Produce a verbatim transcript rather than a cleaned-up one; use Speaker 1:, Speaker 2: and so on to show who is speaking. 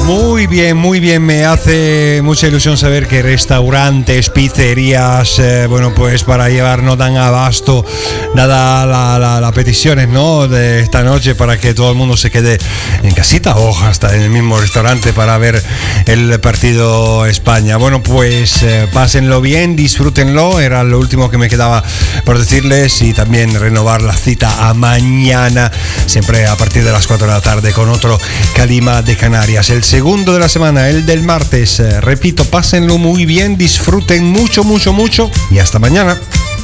Speaker 1: Muy bien, muy bien. Me hace mucha ilusión saber que restaurantes, pizzerías, eh, bueno, pues para llevar no dan abasto nada las la, la peticiones, ¿no? De esta noche para que todo el mundo se quede en casita o hasta en el mismo restaurante para ver el partido España. Bueno, pues eh, pásenlo bien, disfrútenlo. Era lo último que me quedaba por decirles y también renovar la cita a mañana, siempre a partir de las cuatro de la tarde con otro Calima de Canarias. El segundo de la semana, el del martes. Eh, repito, pásenlo muy bien, disfruten mucho, mucho, mucho y hasta mañana.